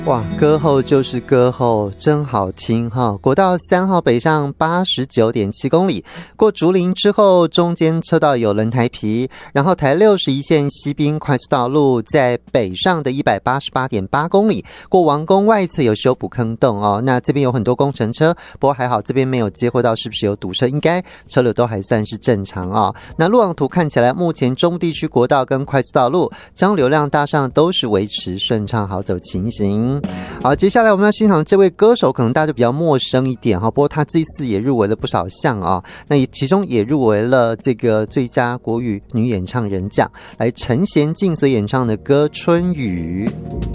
哇，歌后就是歌后，真好听哈！国道3号北上89.7公里，过竹林之后，中间车道有轮胎皮，然后台61线西滨快速道路在北上的188.8公里，过王宫外侧有修补坑洞哦。那这边有很多工程车，不过还好这边没有接获到是不是有堵车，应该车流都还算是正常哦。那路网图看起来，目前中部地区国道跟快速道路将流量大上都是维持顺畅好走情形。好，接下来我们要欣赏这位歌手，可能大家就比较陌生一点哈，不过他这次也入围了不少项啊，那其中也入围了这个最佳国语女演唱人奖，来陈娴静所演唱的歌《春雨》。